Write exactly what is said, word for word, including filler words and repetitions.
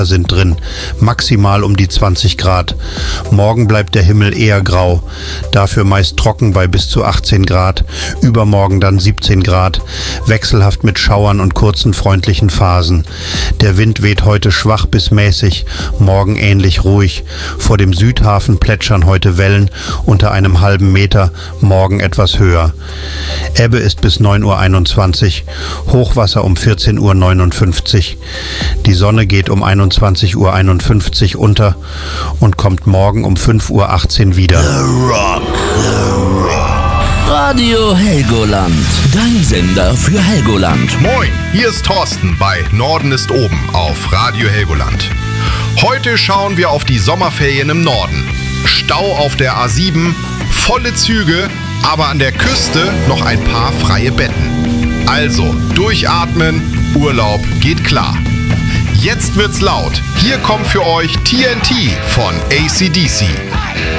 sind drin, maximal um die zwanzig Grad. Morgen bleibt der Himmel eher grau, dafür meist trocken bei bis zu achtzehn Grad, übermorgen dann siebzehn Grad, wechselhaft mit Schauern und kurzen freundlichen Phasen. Der Wind weht heute schwach bis mäßig, morgen ähnlich ruhig. Vor dem Südhafen plätschern heute Wellen unter einem halben Meter, morgen etwas höher. Ebbe ist bis neun Uhr einundzwanzig, Hochwasser um vierzehn Uhr neunundfünfzig. Die Sonne geht um einundzwanzig Uhr einundfünfzig unter und kommt morgen um fünf Uhr achtzehn wieder. The Rock. The Rock. Radio Helgoland. Dein Sender für Helgoland. Moin, hier ist Thorsten bei Norden ist oben auf Radio Helgoland. Heute schauen wir auf die Sommerferien im Norden. Stau auf der A sieben, volle Züge, aber an der Küste noch ein paar freie Betten. Also, durchatmen, Urlaub geht klar. Jetzt wird's laut. Hier kommt für euch T N T von A C D C.